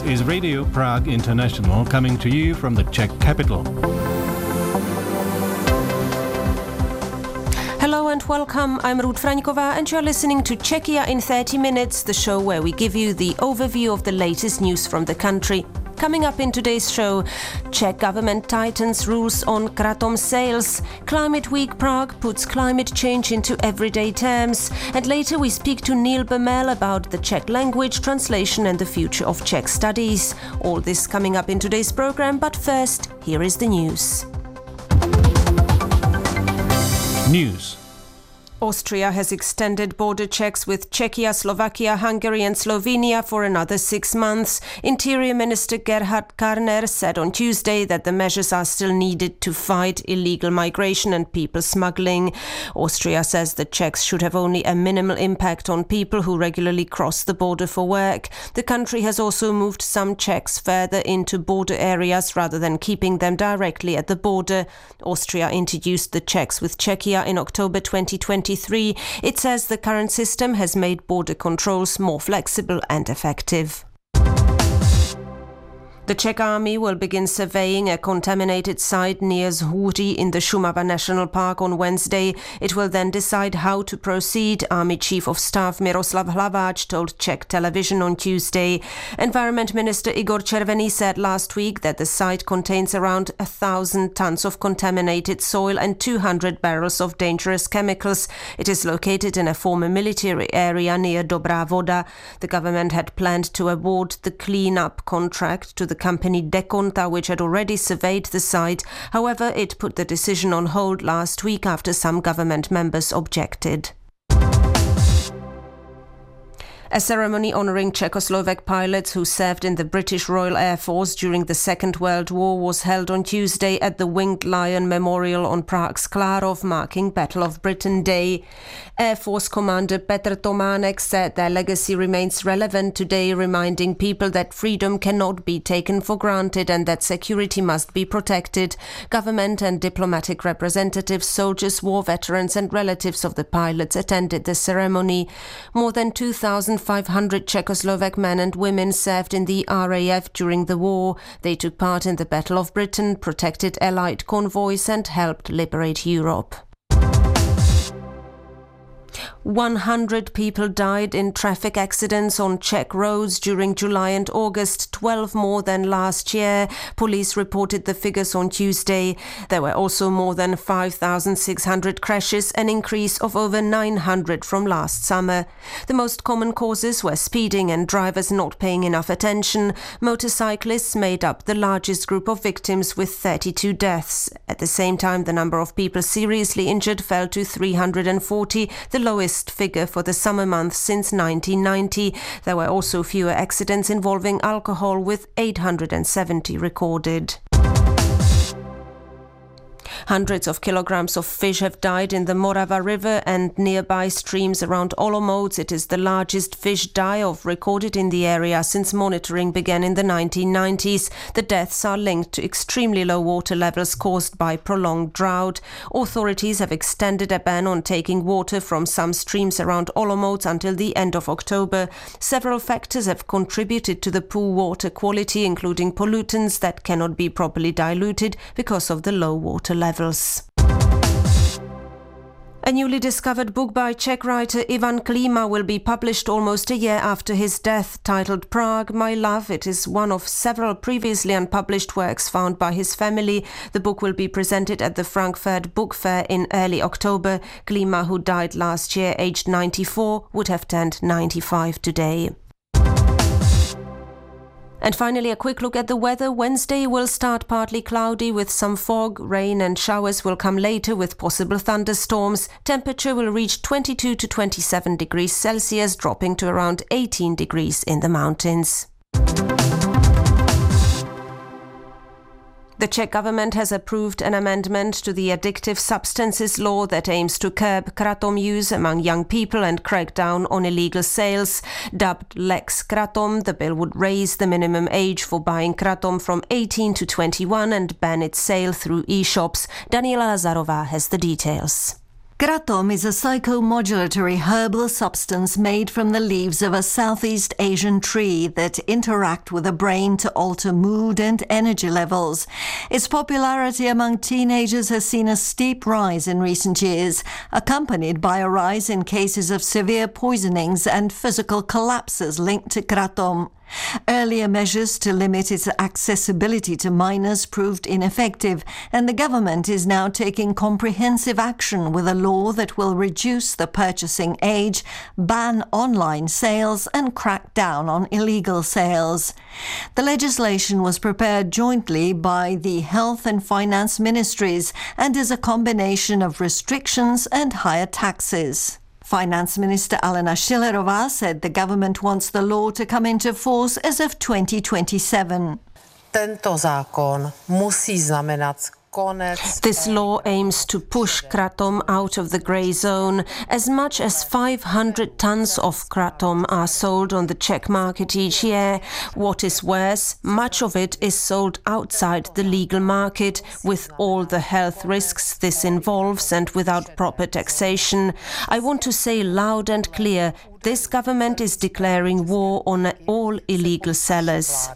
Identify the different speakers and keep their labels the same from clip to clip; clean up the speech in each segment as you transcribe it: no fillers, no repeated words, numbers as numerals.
Speaker 1: is Radio Prague International, coming to you from the Czech capital.
Speaker 2: Hello and welcome, I'm Ruth Fraňková and you're listening to Czechia in 30 minutes, the show where we give you the overview of the latest news from the country. Coming up in today's show, Czech government tightens rules on kratom sales, Climate Week Prague puts climate change into everyday terms, and later we speak to Neil Bemel about the Czech language, translation and the future of Czech studies. All this coming up in today's program, but first, here is the news.
Speaker 1: News.
Speaker 2: Austria has extended border checks with Czechia, Slovakia, Hungary and Slovenia for another 6 months. Interior Minister Gerhard Karner said on Tuesday that the measures are still needed to fight illegal migration and people smuggling. Austria says the checks should have only a minimal impact on people who regularly cross the border for work. The country has also moved some checks further into border areas rather than keeping them directly at the border. Austria introduced the checks with Czechia in October 2023. It says the current system has made border controls more flexible and effective. The Czech army will begin surveying a contaminated site near Zhůří in the Šumava National Park on Wednesday. It will then decide how to proceed, Army Chief of Staff Miroslav Hlaváč told Czech television on Tuesday. Environment Minister Igor Červený said last week that the site contains around 1,000 tons of contaminated soil and 200 barrels of dangerous chemicals. It is located in a former military area near Dobrá Voda. The government had planned to award the clean-up contract to the company Deconta, which had already surveyed the site. However, it put the decision on hold last week after some government members objected. A ceremony honouring Czechoslovak pilots who served in the British Royal Air Force during the Second World War was held on Tuesday at the Winged Lion Memorial on Prague's Klárov, marking Battle of Britain Day. Air Force Commander Petr Tománek said their legacy remains relevant today, reminding people that freedom cannot be taken for granted and that security must be protected. Government and diplomatic representatives, soldiers, war veterans and relatives of the pilots attended the ceremony. More than 2,500 Czechoslovak men and women served in the RAF during the war. They took part in the Battle of Britain, protected Allied convoys and helped liberate Europe. 100 people died in traffic accidents on Czech roads during July and August, 12 more than last year. Police reported the figures on Tuesday. There were also more than 5,600 crashes, an increase of over 900 from last summer. The most common causes were speeding and drivers not paying enough attention. Motorcyclists made up the largest group of victims with 32 deaths. At the same time, the number of people seriously injured fell to 340, the lowest figure for the summer months since 1990. There were also fewer accidents involving alcohol, with 870 recorded. Hundreds of kilograms of fish have died in the Morava River and nearby streams around Olomouc. It is the largest fish die-off recorded in the area since monitoring began in the 1990s. The deaths are linked to extremely low water levels caused by prolonged drought. Authorities have extended a ban on taking water from some streams around Olomouc until the end of October. Several factors have contributed to the poor water quality, including pollutants that cannot be properly diluted because of the low water levels. A newly discovered book by Czech writer Ivan Klíma will be published almost a year after his death. Titled Prague, My Love, it is one of several previously unpublished works found by his family. The book will be presented at the Frankfurt Book Fair in early October. Klíma, who died last year aged 94, would have turned 95 today. And finally, a quick look at the weather. Wednesday will start partly cloudy with some fog. Rain and showers will come later with possible thunderstorms. Temperature will reach 22 to 27 degrees Celsius, dropping to around 18 degrees in the mountains. The Czech government has approved an amendment to the addictive substances law that aims to curb kratom use among young people and crack down on illegal sales. Dubbed Lex Kratom, the bill would raise the minimum age for buying kratom from 18 to 21 and ban its sale through e-shops. Daniela Lazarová has the details.
Speaker 3: Kratom is a psychomodulatory herbal substance made from the leaves of a Southeast Asian tree that interact with the brain to alter mood and energy levels. Its popularity among teenagers has seen a steep rise in recent years, accompanied by a rise in cases of severe poisonings and physical collapses linked to kratom. Earlier measures to limit its accessibility to minors proved ineffective, and the government is now taking comprehensive action with a law that will reduce the purchasing age, ban online sales, and crack down on illegal sales. The legislation was prepared jointly by the Health and Finance Ministries and is a combination of restrictions and higher taxes. Finance Minister Alena Schillerová said the government wants the law to come into force as of 2027.
Speaker 4: Tento zákon musí znamenat konec.
Speaker 2: This law aims to push kratom out of the grey zone. As much as 500 tons of kratom are sold on the Czech market each year. What is worse, much of it is sold outside the legal market, with all the health risks this involves and without proper taxation. I want to say loud and clear, this government is declaring war on all illegal sellers.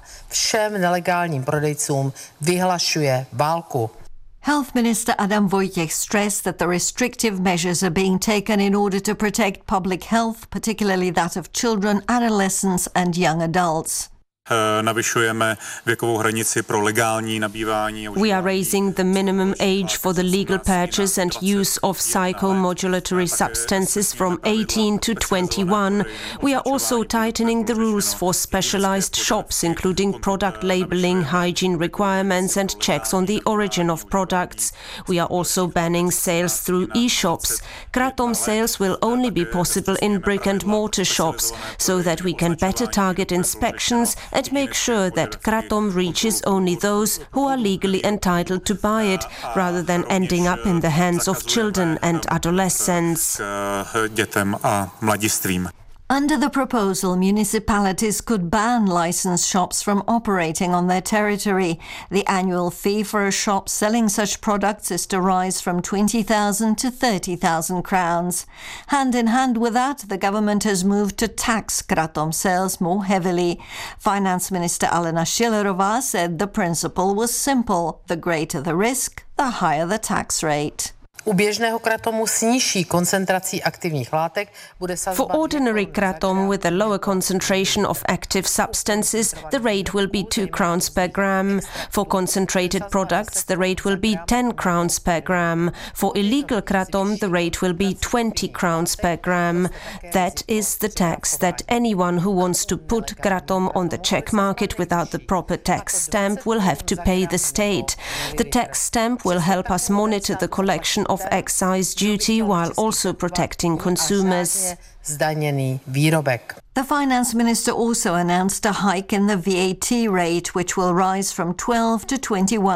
Speaker 4: Všem nelegálním prodejcům vyhlašuje válku.
Speaker 3: Health Minister Adam Vojtěch stressed that the restrictive measures are being taken in order to protect public health, particularly that of children, adolescents and young adults.
Speaker 5: Navyšujeme věkovou hranici pro legální nabývání.
Speaker 2: We are raising the minimum age for the legal purchase and use of psychomodulatory substances from 18 to 21. We are also tightening the rules for specialized shops, including product labeling, hygiene requirements and checks on the origin of products. We are also banning sales through e-shops. Kratom sales will only be possible in brick-and-mortar shops, so that we can better target inspections and make sure that kratom reaches only those who are legally entitled to buy it, rather than ending up in the hands of children and adolescents.
Speaker 5: Dětem a mladistvím.
Speaker 3: Under the proposal, municipalities could ban licensed shops from operating on their territory. The annual fee for a shop selling such products is to rise from 20,000 to 30,000 crowns. Hand in hand with that, the government has moved to tax kratom sales more heavily. Finance Minister Alena Schillerová said the principle was simple. The greater the risk, the higher the tax rate.
Speaker 4: U běžného kratomu s nižší koncentrací aktivních látek bude sazba.
Speaker 2: For ordinary kratom with a lower concentration of active substances, the rate will be 2 crowns per gram. For concentrated products, the rate will be 10 crowns per gram. For illegal kratom, the rate will be 20 crowns per gram. That is the tax that anyone who wants to put kratom on the Czech market without the proper tax stamp will have to pay the state. The tax stamp will help us monitor the collection of excise duty while also protecting consumers.
Speaker 4: Zdaněný výrobek.
Speaker 3: The finance minister also announced a hike in the VAT rate, which will rise from 12 to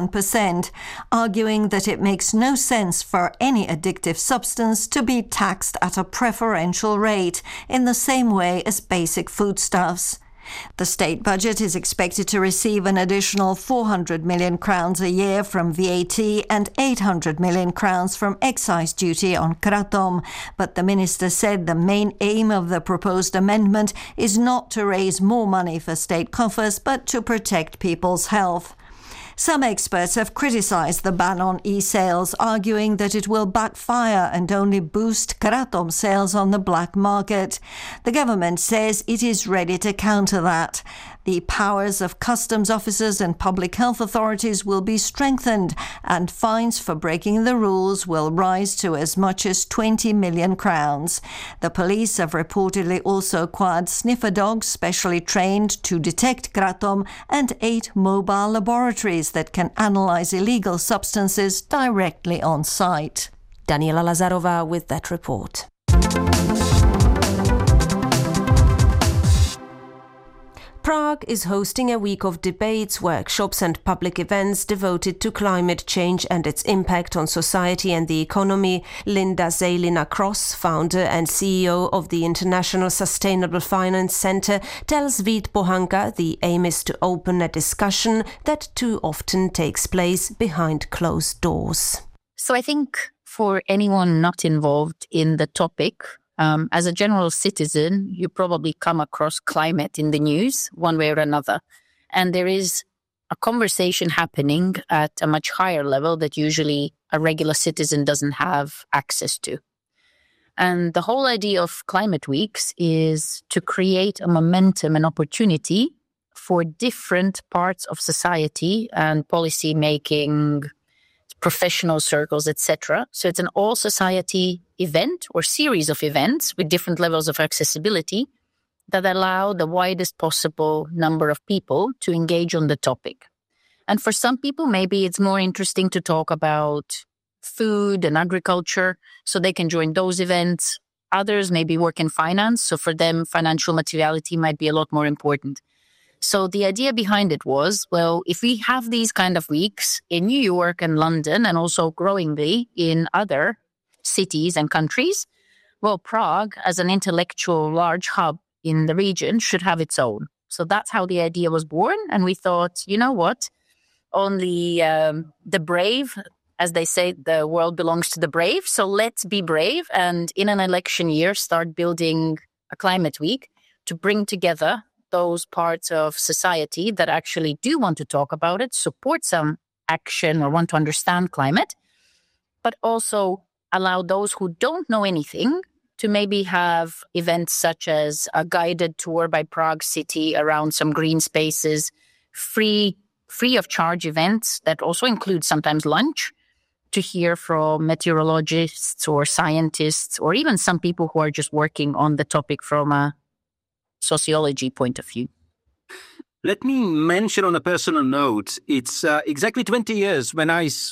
Speaker 3: 21%, arguing that it makes no sense for any addictive substance to be taxed at a preferential rate in the same way as basic foodstuffs. The state budget is expected to receive an additional 400 million crowns a year from VAT and 800 million crowns from excise duty on kratom. But the minister said the main aim of the proposed amendment is not to raise more money for state coffers, but to protect people's health. Some experts have criticized the ban on e-sales, arguing that it will backfire and only boost kratom sales on the black market. The government says it is ready to counter that. The powers of customs officers and public health authorities will be strengthened, and fines for breaking the rules will rise to as much as 20 million crowns. The police have reportedly also acquired sniffer dogs specially trained to detect kratom and 8 mobile laboratories that can analyze illegal substances directly on site.
Speaker 2: Daniela Lazarova with that report. Prague is hosting a week of debates, workshops and public events devoted to climate change and its impact on society and the economy. Linda Zelina-Cross, founder and CEO of the International Sustainable Finance Center, tells Vít Pohanka the aim is to open a discussion that too often takes place behind closed doors.
Speaker 6: So I think for anyone not involved in the topic, as a general citizen, you probably come across climate in the news one way or another. And there is a conversation happening at a much higher level that usually a regular citizen doesn't have access to. And the whole idea of climate weeks is to create a momentum and opportunity for different parts of society and policy making, professional circles, etc. So it's an all society event or series of events with different levels of accessibility that allow the widest possible number of people to engage on the topic. And for some people, maybe it's more interesting to talk about food and agriculture, so they can join those events. Others maybe work in finance, so for them, financial materiality might be a lot more important. So the idea behind it was, well, if we have these kind of weeks in New York and London, and also growingly in other cities and countries, well, Prague, as an intellectual large hub in the region, should have its own. So that's how the idea was born. And we thought, you know what? Only the brave, as they say, the world belongs to the brave. So let's be brave and in an election year, start building a climate week to bring together those parts of society that actually do want to talk about it, support some action or want to understand climate, but also allow those who don't know anything to maybe have events such as a guided tour by Prague City around some green spaces, free of charge events that also include sometimes lunch, to hear from meteorologists or scientists, or even some people who are just working on the topic from a sociology point of view.
Speaker 7: Let me mention on a personal note, it's exactly 20 years when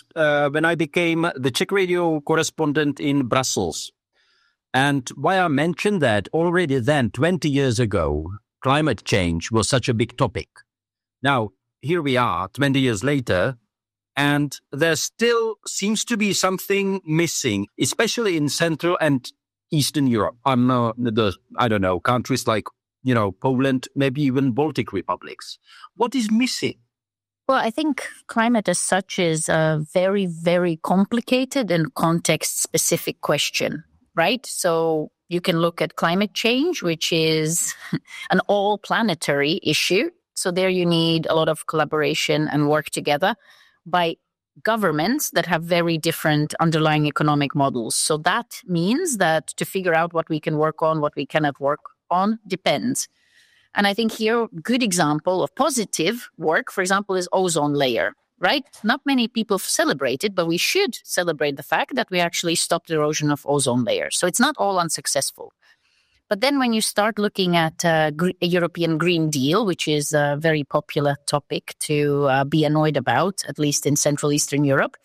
Speaker 7: I became the Czech radio correspondent in Brussels. And why I mentioned that, already then, 20 years ago, climate change was such a big topic. Now, here we are, 20 years later, and there still seems to be something missing, especially in Central and Eastern Europe. I don't know, countries like, Poland, maybe even Baltic republics. What is missing?
Speaker 6: Well, I think climate as such is a very, very complicated and context-specific question, right? So you can look at climate change, which is an all-planetary issue. So there you need a lot of collaboration and work together by governments that have very different underlying economic models. So that means that to figure out what we can work on, what we cannot work on, depends. And I think here, a good example of positive work, for example, is ozone layer, right? Not many people celebrate it, but we should celebrate the fact that we actually stopped the erosion of ozone layer. So it's not all unsuccessful. But then when you start looking at a European Green Deal, which is a very popular topic to be annoyed about, at least in Central Eastern Europe,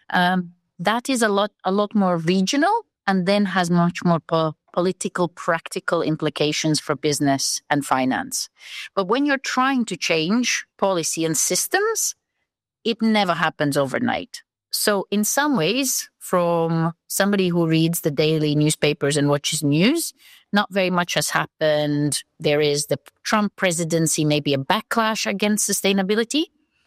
Speaker 6: that is a lot more regional and then has much more political, practical implications for business and finance. But when you're trying to change policy and systems, it never happens overnight. So in some ways, from somebody who reads the daily newspapers and watches news, not very much has happened. There is the Trump presidency, maybe a backlash against sustainability.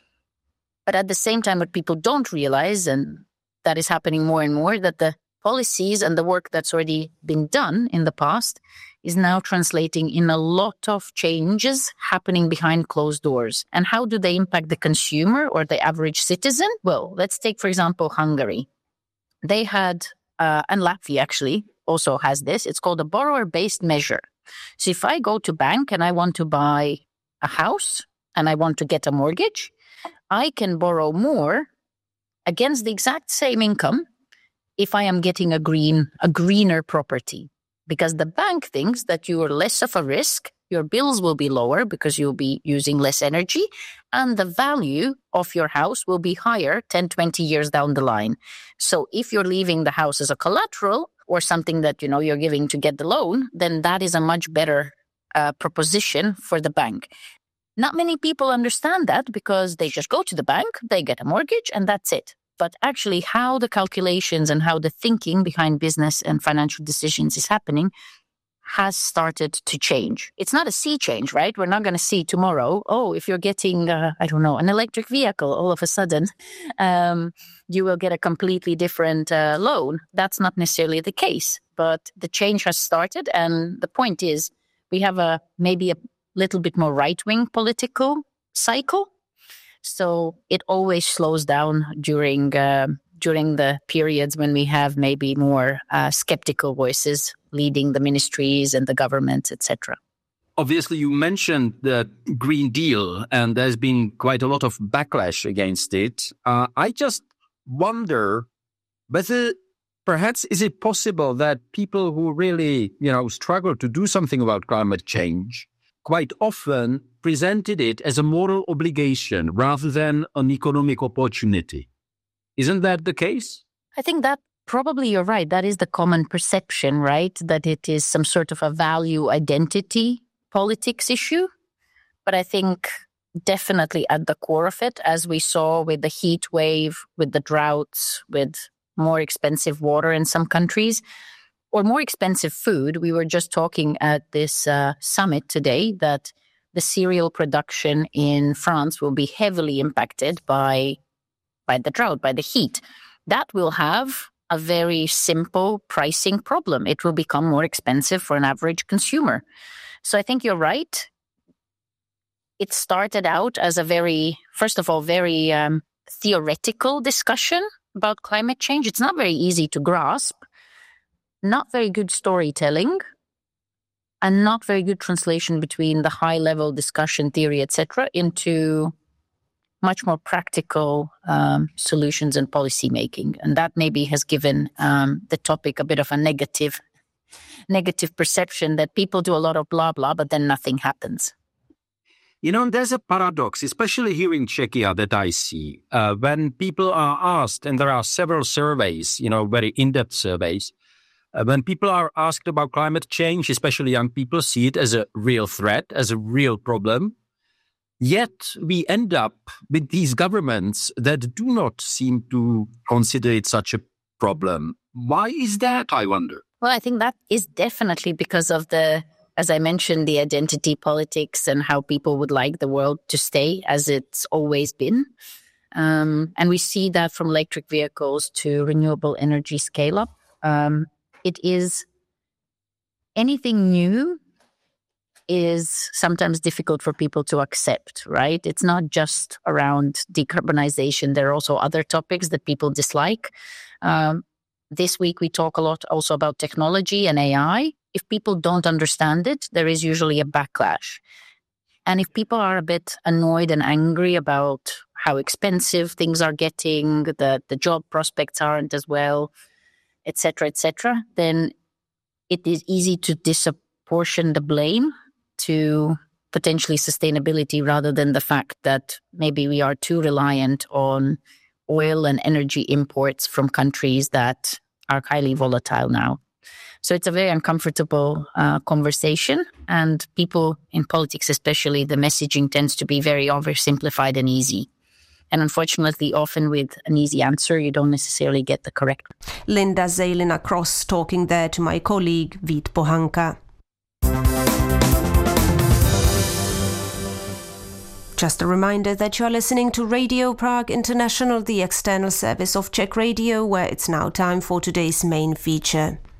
Speaker 6: But at the same time, what people don't realize, and that is happening more and more, that the policies and the work that's already been done in the past is now translating in a lot of changes happening behind closed doors. And how do they impact the consumer or the average citizen? Well, let's take, for example, Hungary. They had, and Latvia actually also has this, it's called a borrower-based measure. So if I go to bank and I want to buy a house and I want to get a mortgage, I can borrow more against the exact same income if I am getting a greener property, because the bank thinks that you are less of a risk, your bills will be lower because you'll be using less energy, and the value of your house will be higher 10, 20 years down the line. So if you're leaving the house as a collateral or something that, you're giving to get the loan, then that is a much better proposition for the bank. Not many people understand that because they just go to the bank, they get a mortgage, and that's it. But actually how the calculations and how the thinking behind business and financial decisions is happening has started to change. It's not a sea change, right? We're not going to see tomorrow, if you're getting, an electric vehicle, all of a sudden, you will get a completely different loan. That's not necessarily the case, but the change has started. And the point is, we have maybe a little bit more right-wing political cycle. So it always slows down during the periods when we have maybe more skeptical voices leading the ministries and the government, etc.
Speaker 7: Obviously, you mentioned the Green Deal, and there's been quite a lot of backlash against it. I just wonder whether perhaps is it possible that people who really, struggle to do something about climate change quite often presented it as a moral obligation rather than an economic opportunity. Isn't that the case?
Speaker 6: I think that probably you're right. That is the common perception, right? That it is some sort of a value identity politics issue. But I think definitely at the core of it, as we saw with the heat wave, with the droughts, with more expensive water in some countries, or more expensive food. We were just talking at this summit today that the cereal production in France will be heavily impacted by the drought, by the heat. That will have a very simple pricing problem. It will become more expensive for an average consumer. So I think you're right. It started out as a very theoretical discussion about climate change. It's not very easy to grasp, not very good storytelling, and not very good translation between the high-level discussion theory, etc., into much more practical solutions and policy making. And that maybe has given the topic a bit of a negative perception that people do a lot of blah, blah, but then nothing happens.
Speaker 7: There's a paradox, especially here in Czechia, that I see. When people are asked, and there are several surveys, very in-depth surveys, when people are asked about climate change, especially young people see it as a real threat, as a real problem. Yet we end up with these governments that do not seem to consider it such a problem. Why is that, I wonder?
Speaker 6: Well, I think that is definitely because of as I mentioned, the identity politics and how people would like the world to stay as it's always been. And we see that from electric vehicles to renewable energy scale-up. It is anything new is sometimes difficult for people to accept, right? It's not just around decarbonization. There are also other topics that people dislike. This week, we talk a lot also about technology and AI. If people don't understand it, there is usually a backlash. And if people are a bit annoyed and angry about how expensive things are getting, the job prospects aren't as well, et cetera, then it is easy to disapportion the blame to potentially sustainability rather than the fact that maybe we are too reliant on oil and energy imports from countries that are highly volatile now. So it's a very uncomfortable conversation, and people in politics especially, the messaging tends to be very oversimplified and easy. And unfortunately, often with an easy answer, you don't necessarily get the correct one.
Speaker 2: Linda Zelina-Cross talking there to my colleague Vít Pohanka. Just a reminder that you're listening to Radio Prague International, the external service of Czech Radio, where it's now time for today's main feature.